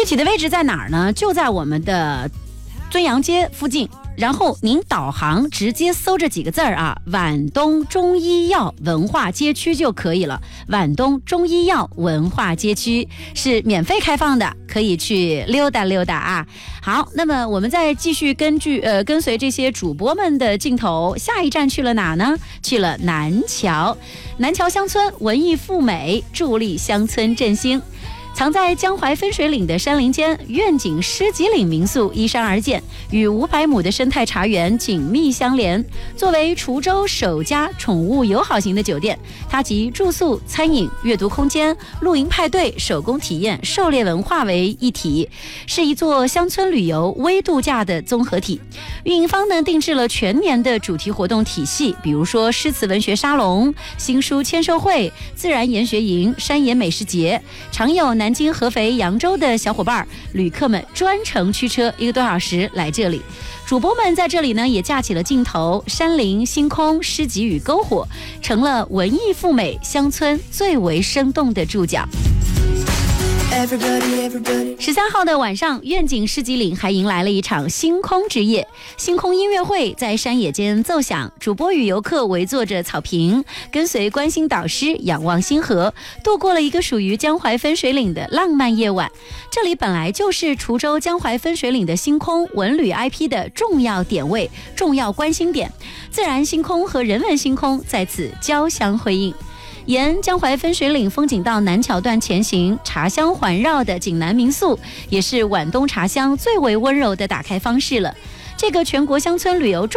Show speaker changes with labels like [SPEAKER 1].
[SPEAKER 1] 具体的位置在哪儿呢？就在我们的尊阳街附近。然后您导航直接搜这几个字儿啊，皖东中医药文化街区就可以了。皖东中医药文化街区是免费开放的，可以去溜达溜达啊。好，那么我们再继续跟随这些主播们的镜头，下一站去了哪呢？去了南桥。南桥乡村文艺富美，助力乡村振兴。藏在江淮分水岭的山林间，愿景诗集岭民宿依山而建，与500亩的生态茶园紧密相连。作为滁州首家宠物友好型的酒店，它集住宿、餐饮、阅读空间、露营派对、手工体验、狩猎文化为一体，是一座乡村旅游微度假的综合体。运营方呢定制了全年的主题活动体系，比如说诗词文学沙龙、新书签售会、自然研学营、山野美食节，常有南京、合肥、扬州的小伙伴、旅客们专程驱车1个多小时来这里。主播们在这里呢也架起了镜头，山林、星空、诗集与篝火，成了文艺富美乡村最为生动的注脚。13号的晚上，愿景诗集岭还迎来了一场星空之夜。星空音乐会在山野间奏响，主播与游客围坐着草坪，跟随观星导师仰望星河，度过了一个属于江淮分水岭的浪漫夜晚。这里本来就是滁州江淮分水岭的星空文旅 IP 的重要点位、重要观星点，自然星空和人文星空在此交相辉映。沿江淮分水岭风景道南桥段前行，茶香环绕的景南民宿也是皖东茶乡最为温柔的打开方式了。这个全国乡村旅游